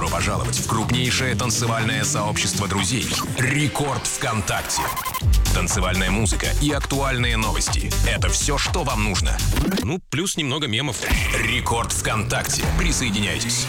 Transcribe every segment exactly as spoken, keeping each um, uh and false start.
пожаловать в крупнейшее танцевальное сообщество друзей «Рекорд ВКонтакте». Танцевальная музыка и актуальные новости – это все, что вам нужно. Ну, плюс немного мемов. «Рекорд ВКонтакте». Присоединяйтесь.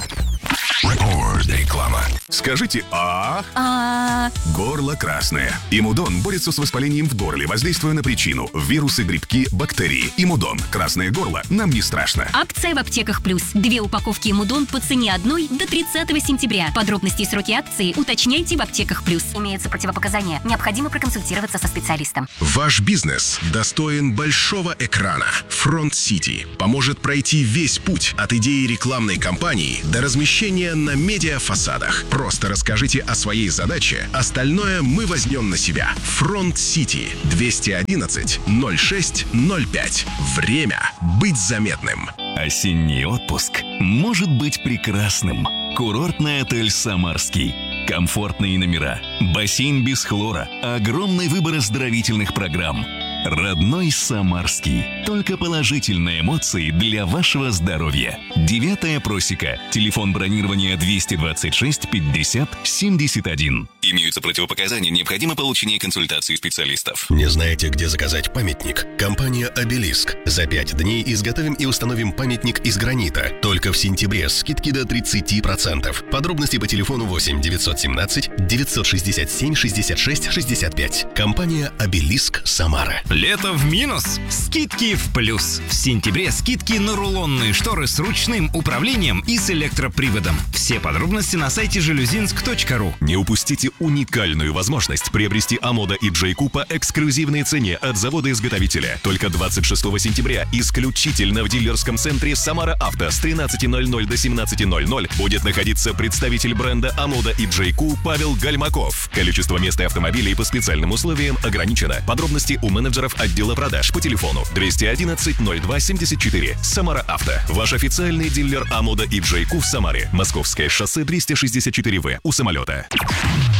Реклама. Скажите «а». А. Горло красное. Имудон борется с воспалением в горле, воздействуя на причину – вирусы, грибки, бактерии. Имудон. Красное горло нам не страшно. Акция в аптеках плюс. Две упаковки Имудон по цене одной до тридцатого сентября. Подробности и сроки акции уточняйте в аптеках плюс. Имеются противопоказания. Необходимо проконсультироваться со специалистом. Ваш бизнес достоин большого экрана. Front City поможет пройти весь путь от идеи рекламной кампании до размещения на медиафасадах. Просто расскажите о своей задаче, остальное мы возьмем на себя. Front City двести одиннадцать ноль шесть ноль пять. Время быть заметным. Осенний отпуск может быть прекрасным. Курортный отель «Самарский». Комфортные номера, бассейн без хлора, огромный выбор оздоровительных программ. Родной Самарский. Только положительные эмоции для вашего здоровья. Девятая просека. Телефон бронирования двести двадцать шесть пятьдесят семьдесят один. Имеются противопоказания, необходимо получение консультации специалистов. Не знаете, где заказать памятник? Компания «Обелиск». За пять дней изготовим и установим памятник из гранита. Только в сентябре скидки до тридцати процентов. Подробности по телефону восемь девятьсот семнадцать девятьсот шестьдесят семь шестьдесят шесть шестьдесят пять. Компания «Обелиск», Самара. Лето в минус, скидки в плюс. В сентябре скидки на рулонные шторы с ручным управлением и с электроприводом. Все подробности на сайте жалюзинск точка ру. Не упустите уникальную возможность приобрести Амода и Джейку по эксклюзивной цене от завода-изготовителя. Только двадцать шестого сентября исключительно в дилерском центре «Самара Авто» с тринадцати ноль-ноль до семнадцати ноль-ноль будет находиться представитель бренда Амода и Джейку Павел Гальмаков. Количество мест и автомобилей по специальным условиям ограничено. Подробности у менеджеров отдела продаж по телефону двести одиннадцать ноль два семьдесят четыре. «Самара Авто». Ваш официальный дилер Амода и Джейку в Самаре. Московское шоссе двести шестьдесят четыре В у самолета.